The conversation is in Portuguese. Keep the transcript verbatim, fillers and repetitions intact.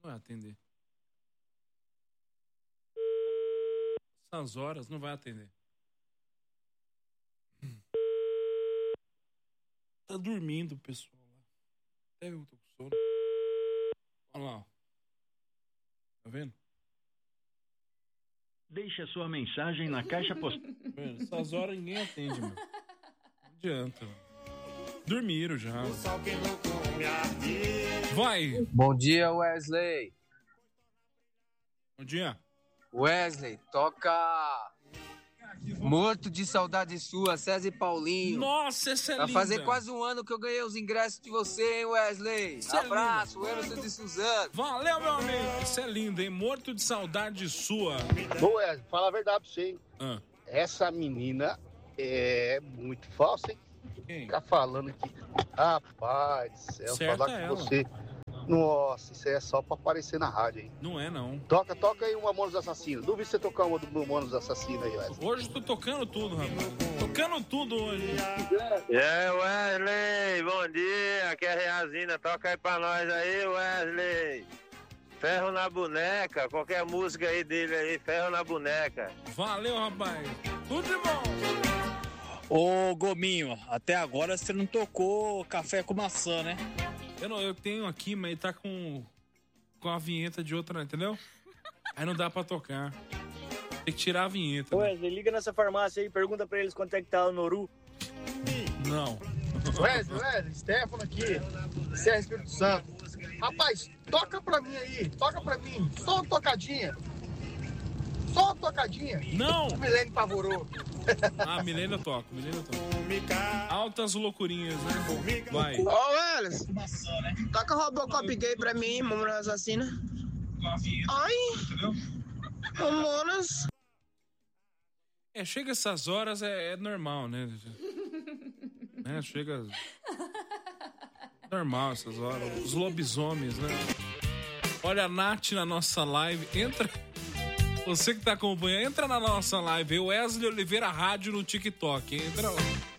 vai atender. Essas horas não vai atender. Tá dormindo o pessoal lá. Até eu tô com sono. Olha lá. Tá vendo? Deixe a sua mensagem na caixa postal. Essas horas ninguém atende, mano. Não adianta. Dormiram já. Vai! Bom dia, Wesley. Bom dia. Wesley, toca Morto de Saudade Sua, César e Paulinho. Nossa, essa é Vai linda. fazer quase um ano que eu ganhei os ingressos de você, hein, Wesley? Essa é Abraço, Emerson de Suzano. Valeu, meu amigo. Isso é lindo, hein? Morto de Saudade Sua. Ô, Wesley, fala a verdade pra você, hein? Ah. Essa menina é muito falsa, hein? Quem? Ficar falando que, rapaz do céu, Certa falar ela. com você. Nossa, isso é só pra aparecer na rádio, hein? Não é, não. Toca, toca aí uma Mamonas Assassinos. Duvido você tocar uma do Mamonas Assassinos aí, Wesley. Hoje eu tô tocando tudo, rapaz. Tocando tudo hoje. E aí, Wesley, bom dia. Aqui é a Reazina. Toca aí pra nós aí, Wesley. Ferro na boneca. Qualquer música aí dele aí, Ferro na boneca. Valeu, rapaz. Tudo de bom. Ô, Gominho, até agora você não tocou Café com Maçã, né? Eu, não, eu tenho aqui, mas ele tá com, com a vinheta de outra, entendeu? Aí não dá pra tocar. Tem que tirar a vinheta. Ué, né? Liga nessa farmácia aí, pergunta pra eles quanto é que tá o Noru. Não. Wesley, Wesley, Stefano aqui, Serra Espírito Santo. Rapaz, toca pra mim aí, toca pra mim, só uma tocadinha. Só uma tocadinha. Não! O Milene pavorou. Ah, Milena eu toco, Milena eu toco. Altas loucurinhas, né? Vai. Ô, Wesley, toca Robocop gay pra mim, Mamonas Assassina. Ai, Mamonas. É, chega essas horas, é, é normal, né? né? Chega... Normal essas horas. Os lobisomens, né? Olha a Nath na nossa live. Entra... Você que tá acompanhando, entra na nossa live. Wesley Oliveira Rádio no TikTok. Entra lá.